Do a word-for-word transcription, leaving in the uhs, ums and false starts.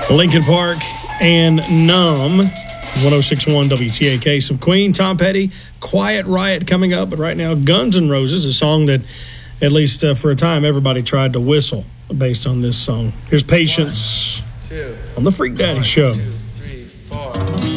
Linkin Park and Numb. one oh six point one W T A K. Some Queen, Tom Petty, Quiet Riot coming up. But right now, Guns N' Roses, a song that, at least uh, for a time, everybody tried to whistle based on this song. Here's Patience One, two, on the Freak Daddy one, Show. Two.